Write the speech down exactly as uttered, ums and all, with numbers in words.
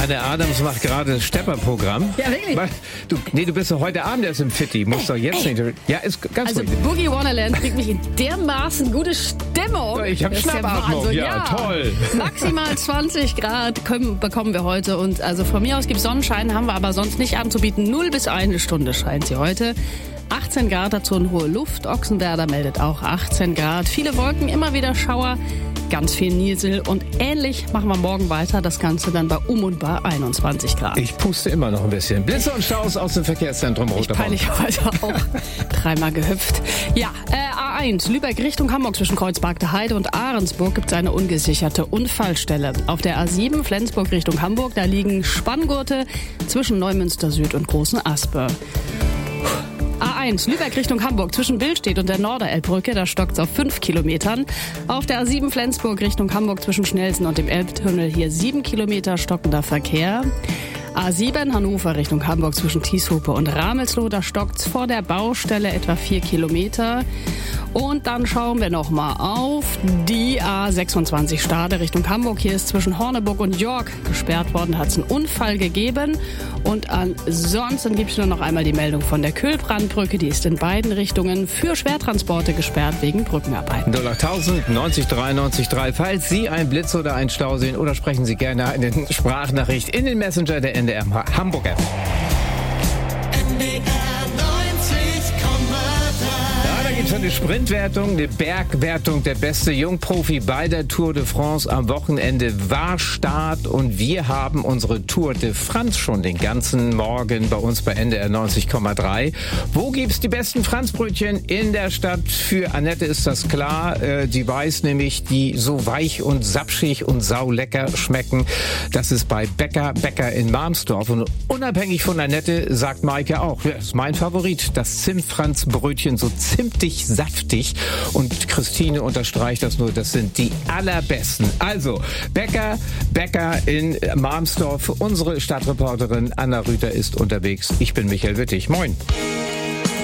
Anne Adams macht gerade das Stepper-Programm. Ja, wirklich? Du, nee, du bist doch heute Abend erst im Fitti. Musst doch jetzt Ey. nicht. Ja, ist ganz Also ruhig. Boogie Wonderland kriegt mich in dermaßen gute Stimmung. Ich hab Das ist der Schnappatmung. Wahnsinn. Ja, toll. Maximal zwanzig Grad können, bekommen wir heute. Und also von mir aus gibt es Sonnenschein, haben wir aber sonst nicht anzubieten. null bis eine Stunde scheint sie heute. achtzehn Grad, dazu eine hohe Luft. Ochsenwerder meldet auch achtzehn Grad. Viele Wolken, immer wieder Schauer. Ganz viel Niesel und ähnlich machen wir morgen weiter. Das Ganze dann bei um und bei einundzwanzig Grad. Ich puste immer noch ein bisschen. Blitze und Staus aus dem Verkehrszentrum Ich Roter peinlich heute auch dreimal gehüpft. Ja, äh, A eins, Lübeck Richtung Hamburg zwischen Kreuzberg Heide und Ahrensburg gibt es eine ungesicherte Unfallstelle. Auf der A sieben Flensburg Richtung Hamburg, da liegen Spanngurte zwischen Neumünster Süd und Großen Aspe. A eins, Lübeck Richtung Hamburg, zwischen Billstedt und der Norderelbbrücke, da stockt's auf fünf Kilometern. Auf der A sieben Flensburg Richtung Hamburg zwischen Schnelsen und dem Elbtunnel hier sieben Kilometer stockender Verkehr. A sieben Hannover Richtung Hamburg zwischen Tieshope und Ramelsloh, da stockt's vor der Baustelle etwa vier Kilometer. Und dann schauen wir noch mal auf die A sechsundzwanzig Stade Richtung Hamburg. Hier ist zwischen Horneburg und York gesperrt worden, hat es einen Unfall gegeben. Und ansonsten gibt es nur noch einmal die Meldung von der Kühlbrandbrücke. Die ist in beiden Richtungen für Schwertransporte gesperrt wegen Brückenarbeiten. null acht tausend neunzig drei neunzig drei. Falls Sie einen Blitz oder einen Stau sehen, oder sprechen Sie gerne eine Sprachnachricht in den Messenger der N D R Hamburg App. N D R neunzig Komma drei. Ja, da gibt es eine Sprintwertung, eine Bergwertung. Der beste Jungprofi bei der Tour de France am Wochenende war Start. Und wir haben unsere Tour de France schon den ganzen Morgen bei uns bei N D R neunzig Komma drei. Wo gibt's die besten Franzbrötchen in der Stadt? Für Annette ist das klar. Äh, die weiß nämlich, die so weich und sapschig und saulecker schmecken. Das ist bei Bäcker Bäcker in Marmsdorf. Und unabhängig von Annette sagt Maike auch, ja, das ist mein Favorit. Das Zimtfranzbrötchen, so zimtig, saftig. Und Christine unterstreicht das nur, das sind die allerbesten. Also, Bäcker Bäcker in Marmsdorf. Unsere Stadtreporterin Anna Rüther ist unterwegs. Ich bin Michael Wittig. Moin.